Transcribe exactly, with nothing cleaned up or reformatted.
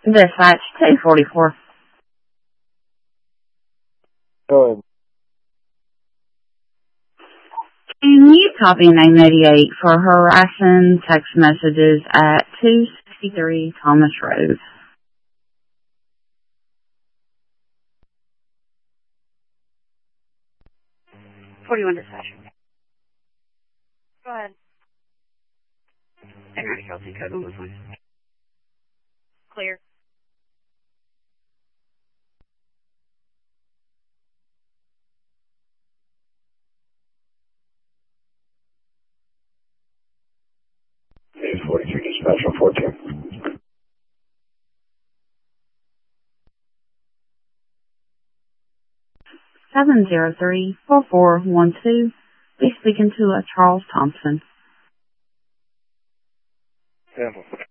Dispatch two forty-four. Go ahead. Can you copy nine eighty-eight for harassing text messages at two sixty-three Thomas Road? forty-one dispatch. Go ahead. And Kelsey code was clear. eight forty-three dispatch on fourteen. seven zero three, four four one two. Be speaking to a Charles Thompson. Sample.